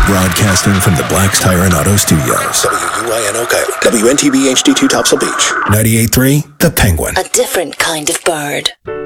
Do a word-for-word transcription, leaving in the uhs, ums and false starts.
Broadcasting from the Black's Tire and Auto Studios. W U I N O Coyote. W N T B H D two Topsail Beach. ninety-eight point three, The Penguin. A different kind of bird.